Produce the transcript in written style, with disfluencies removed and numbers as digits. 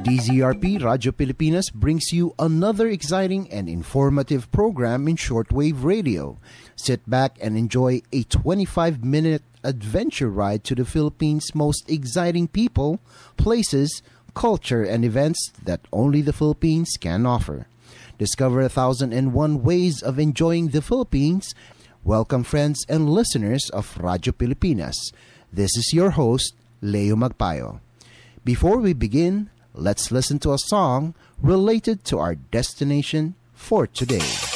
DZRP Radyo Pilipinas brings you another exciting and informative program in shortwave radio. Sit back and enjoy a 25-minute adventure ride to the Philippines' most exciting people, places, culture, and events that only the Philippines can offer. Discover 1,001 ways of enjoying the Philippines. Welcome, friends and listeners of Radyo Pilipinas. This is your host, Leo Magpayo. Before we begin, let's listen to a song related to our destination for today.